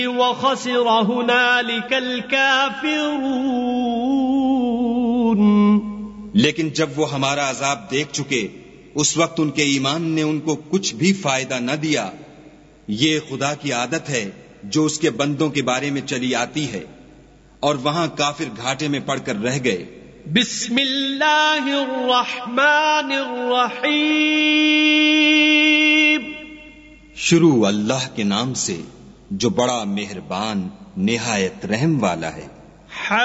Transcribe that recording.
वख़सिर हुनालिकल काफ़िरून। लेकिन जब वो हमारा अजाब देख चुके, उस वक्त उनके ईमान ने उनको कुछ भी फायदा न दिया। ये खुदा की आदत है जो उसके बंदों के बारे में चली आती है, और वहां काफिर घाटे में पड़कर रह गए। बिस्मिल्लाहिर रहमानिर रहीम। शुरू अल्लाह के नाम से जो बड़ा मेहरबान निहायत रहम वाला है।